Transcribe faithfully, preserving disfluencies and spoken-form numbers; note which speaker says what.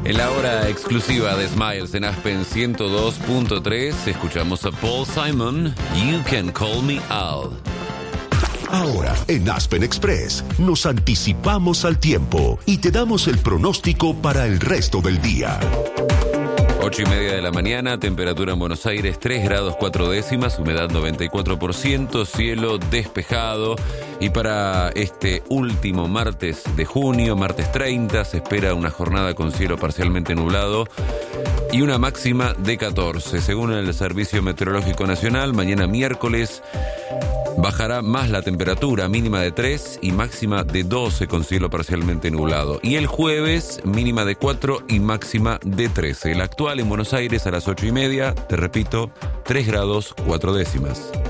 Speaker 1: En la hora exclusiva de Smiles en Aspen ciento dos punto tres escuchamos a Paul Simon, You Can Call Me Al.
Speaker 2: Ahora, en Aspen Express, nos anticipamos al tiempo y te damos el pronóstico para el resto del día.
Speaker 1: Ocho y media de la mañana, temperatura en Buenos Aires tres grados cuatro décimas, humedad noventa y cuatro por ciento, cielo despejado. Y para este último martes de junio, martes treinta, se espera una jornada con cielo parcialmente nublado y una máxima de catorce. Según el Servicio Meteorológico Nacional, mañana miércoles bajará más la temperatura, mínima de tres y máxima de doce con cielo parcialmente nublado. Y el jueves, mínima de cuatro y máxima de trece. El actual en Buenos Aires a las ocho y media, te repito, tres grados cuatro décimas.